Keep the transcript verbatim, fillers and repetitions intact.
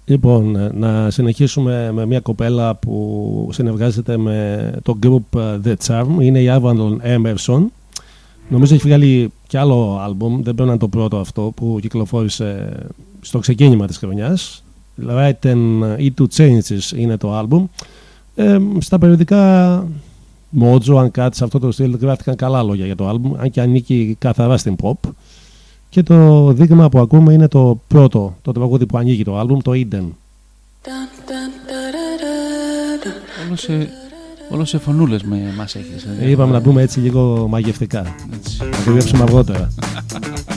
Λοιπόν, να συνεχίσουμε με μια κοπέλα που συνεργάζεται με το group The Charm. Είναι η Avalon Emerson. Νομίζω έχει βγάλει κι άλλο άλμπουμ, δεν πρέπει να είναι το πρώτο αυτό που κυκλοφόρησε στο ξεκίνημα της χρονιάς. Written into Changes είναι το άλμπουμ. Ε, στα περιοδικά Mojo, Uncut, σε αυτό το στυλ γράφτηκαν καλά λόγια για το άλμπουμ, αν και ανήκει καθαρά στην pop. Και το δείγμα που ακούμε είναι το πρώτο, το τραγούδι που ανοίγει το άλμπουμ, το Eden. Όλο σε, όλο σε φωνούλες με μας έχεις. Είπαμε να πούμε έτσι λίγο μαγευτικά. Να το γράψουμε αργότερα.